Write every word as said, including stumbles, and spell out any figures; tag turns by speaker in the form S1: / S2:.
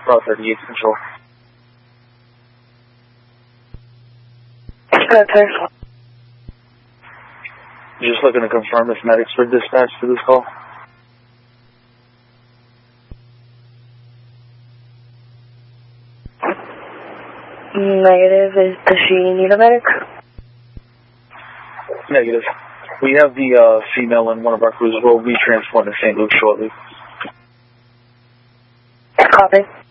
S1: Route thirty-eight control.
S2: Okay.
S1: Just looking to confirm if medics were dispatched to this call.
S2: Negative. Is, does she need a medic?
S1: Negative. We have the uh, female in one of our crews. We'll be transporting to Saint Luke shortly.
S2: Copy.